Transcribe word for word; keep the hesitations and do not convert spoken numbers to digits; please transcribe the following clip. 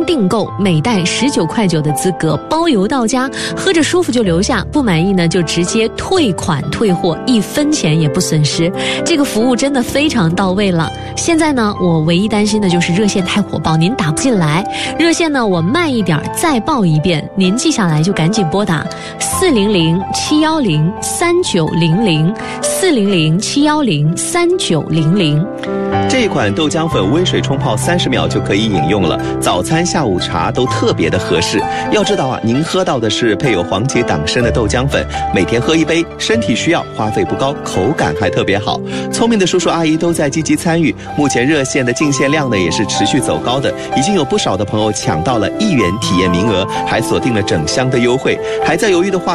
订购，每袋十九块九的资格，包邮到家，喝着舒服就留下，不满意呢就直接退款退货，一分钱也不损失。这个服务真的非常到位了。现在呢，我唯一担心的就是热线太火爆，您打不进来。热线呢，我慢一点再报一遍，您记下来就赶紧拨打四零零七幺零三九零零四零零七幺零三九零零。 这一款豆浆粉温水冲泡三十秒就可以饮用了，早餐下午茶都特别的合适。要知道啊，您喝到的是配有黄芪党参的豆浆粉，每天喝一杯，身体需要，花费不高，口感还特别好。聪明的叔叔阿姨都在积极参与，目前热线的进线量呢也是持续走高的，已经有不少的朋友抢到了一元体验名额，还锁定了整箱的优惠。还在犹豫的话